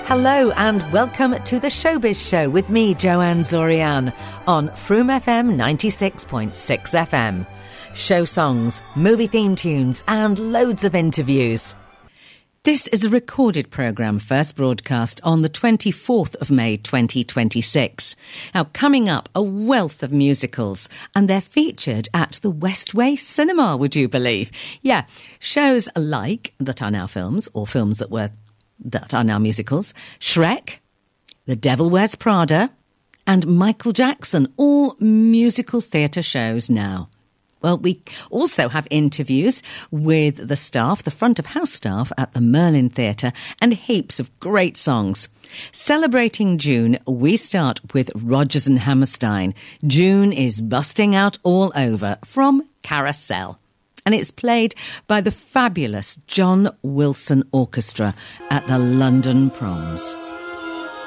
Hello and welcome to the Showbiz Show with me, Joanne Zorian, on Froome FM 96.6 FM. Show songs, movie theme tunes and loads of interviews. This is a recorded programme first broadcast on the 24th of May 2026. Now, coming up, a wealth of musicals, and they're featured at the Westway Cinema, would you believe? Yeah, shows like that are now films, or films that are now musicals, Shrek, The Devil Wears Prada, and Michael Jackson, all musical theatre shows now. Well, we also have interviews with the staff, the front of house staff at the Merlin Theatre, and heaps of great songs. Celebrating June, we start with Rodgers and Hammerstein. June is busting out all over from Carousel. And it's played by the fabulous John Wilson Orchestra at the London Proms.